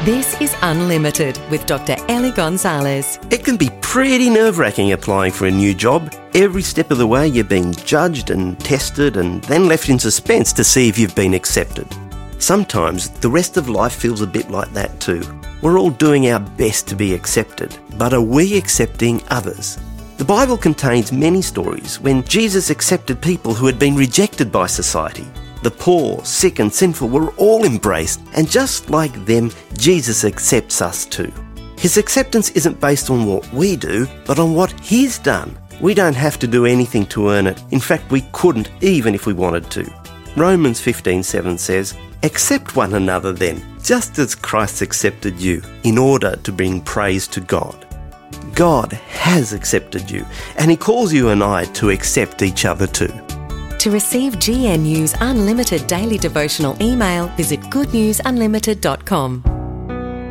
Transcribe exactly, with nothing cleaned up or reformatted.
This is Unlimited with Doctor Ellie Gonzalez. It can be pretty nerve-wracking applying for a new job. Every step of the way you're being judged and tested and then left in suspense to see if you've been accepted. Sometimes the rest of life feels a bit like that too. We're all doing our best to be accepted, but are we accepting others? The Bible contains many stories when Jesus accepted people who had been rejected by society. The poor, sick and sinful were all embraced, and just like them, Jesus accepts us too. His acceptance isn't based on what we do, but on what He's done. We don't have to do anything to earn it. In fact, we couldn't, even if we wanted to. Romans fifteen seven says, "Accept one another then, just as Christ accepted you, in order to bring praise to God." God has accepted you, and He calls you and I to accept each other too. To receive G N U's unlimited daily devotional email, visit good news unlimited dot com.